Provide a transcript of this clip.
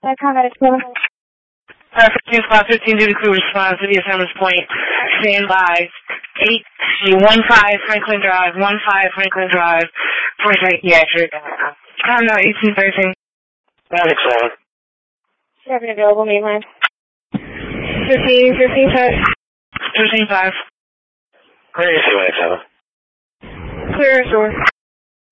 Combat Explorer. 15 Squad 15 duty crew response to the Assembly's Point. Stand by. 15 Franklin Drive, 15 Franklin Drive, for psychiatric. No, 1813. 97. 7 available, mainline. 15 set. 15-5. Clear AC 187. Clear, sure.